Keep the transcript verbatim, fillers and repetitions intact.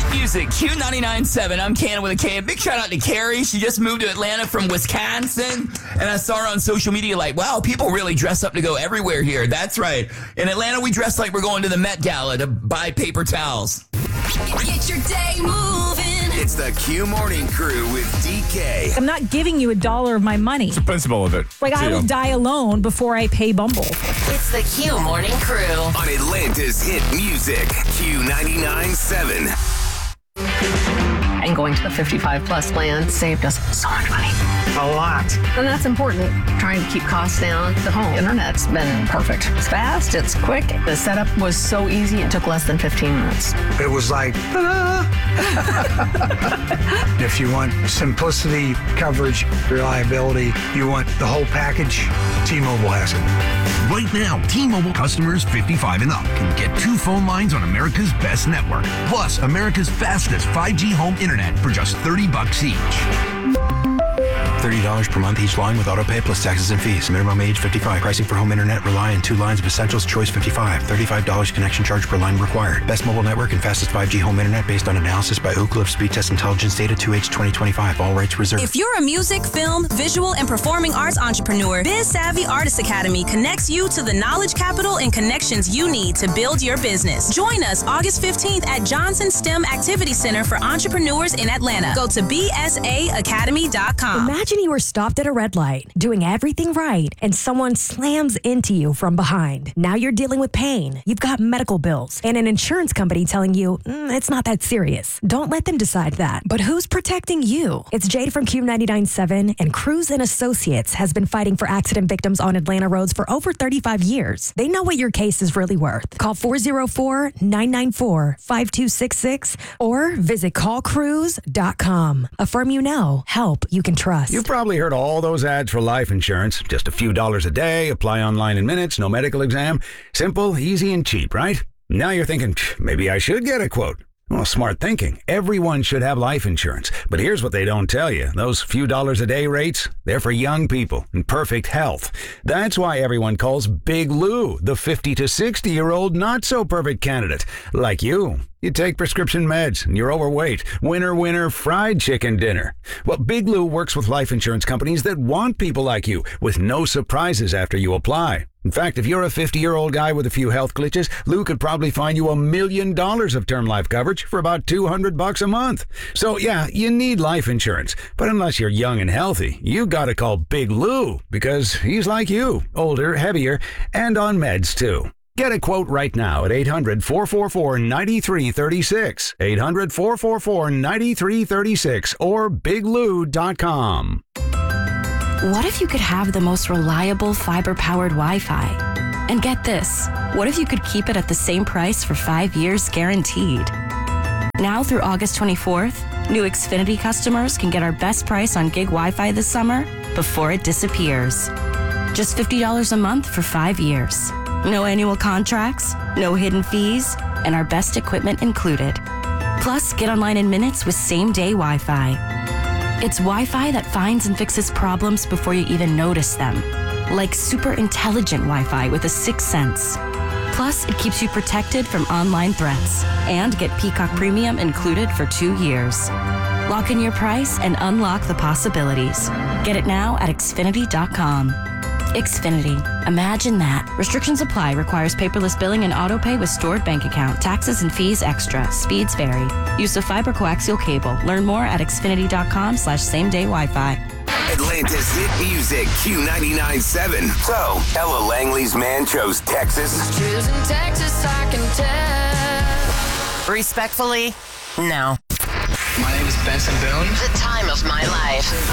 Music, Q ninety-nine point seven. I'm Cannon with a K. A big shout out to Carrie. She just moved to Atlanta from Wisconsin. And I saw her on social media like, wow, people really dress up to go everywhere here. That's right. In Atlanta, we dress like we're going to the Met Gala to buy paper towels. Get your day moving. It's the Q Morning Crew with D K. I'm not giving you a dollar of my money. It's the principle of it. Like, I will die alone before I pay Bumble. It's the Q Morning Crew. On Atlanta's hit music, Q ninety-nine point seven. And going to the fifty-five plus plan saved us so much money. A lot. And that's important. Trying to keep costs down. The home internet's been perfect. It's fast, it's quick. The setup was so easy, it took less than fifteen minutes. It was like, ta-da! If you want simplicity, coverage, reliability, you want the whole package, T-Mobile has it. Right now, T-Mobile customers fifty-five and up can get two phone lines on America's best network, plus America's fastest five G home internet for just thirty bucks each. thirty dollars per month each line with autopay plus taxes and fees. Minimum age fifty-five. Pricing for home internet rely on two lines of essentials. Choice fifty-five. thirty-five dollars connection charge per line required. Best mobile network and fastest five G home internet based on analysis by Ookla of Speed Test Intelligence Data two H twenty twenty-five. All rights reserved. If you're a music, film, visual, and performing arts entrepreneur, Biz Savvy Artist Academy connects you to the knowledge capital and connections you need to build your business. Join us August fifteenth at Johnson STEM Activity Center for Entrepreneurs in Atlanta. Go to b s a academy dot com. Imagine you were stopped at a red light, doing everything right, and someone slams into you from behind. Now you're dealing with pain. You've got medical bills, and an insurance company telling you, mm, it's not that serious. Don't let them decide that. But who's protecting you? It's Jade from Q ninety-nine point seven, and Cruz and Associates has been fighting for accident victims on Atlanta roads for over thirty-five years. They know what your case is really worth. Call four oh four, nine nine four, five two six six or visit call cruz dot com. A firm you know, help you can trust. You've probably heard all those ads for life insurance. Just a few dollars a day, apply online in minutes, no medical exam. Simple, easy, and cheap, right? Now you're thinking, maybe I should get a quote. Well, smart thinking. Everyone should have life insurance. But here's what they don't tell you. Those few dollars a day rates, they're for young people in perfect health. That's why everyone calls Big Lou the fifty to sixty-year-old not-so-perfect candidate. Like you. You take prescription meds and you're overweight. Winner, winner, fried chicken dinner. Well, Big Lou works with life insurance companies that want people like you with no surprises after you apply. In fact, if you're a fifty-year-old guy with a few health glitches, Lou could probably find you a million dollars of term life coverage for about two hundred bucks a month. So yeah, you need life insurance. But unless you're young and healthy, you gotta call Big Lou because he's like you, older, heavier, and on meds too. Get a quote right now at eight hundred, four four four, nine three three six, eight hundred, four four four, nine three three six or big lou dot com. What if you could have the most reliable fiber-powered Wi-Fi? And get this, what if you could keep it at the same price for five years guaranteed? Now through August twenty-fourth, new Xfinity customers can get our best price on gig Wi-Fi this summer before it disappears. Just fifty dollars a month for five years. No annual contracts, no hidden fees, and our best equipment included. Plus, get online in minutes with same-day Wi-Fi. It's Wi-Fi that finds and fixes problems before you even notice them. Like super intelligent Wi-Fi with a sixth sense. Plus, it keeps you protected from online threats. And get Peacock Premium included for two years. Lock in your price and unlock the possibilities. Get it now at Xfinity dot com. Xfinity. Imagine that. Restrictions apply. Requires paperless billing and autopay with stored bank account. Taxes and fees extra. Speeds vary. Use of fiber coaxial cable. Learn more at Xfinity dot com slash same day Wi-Fi. Atlanta's hit music, Q ninety-nine point seven. So, Ella Langley's man chose Texas. Choosing Texas, I can tell. Respectfully, no. My name is Benson Boone. The time of my life.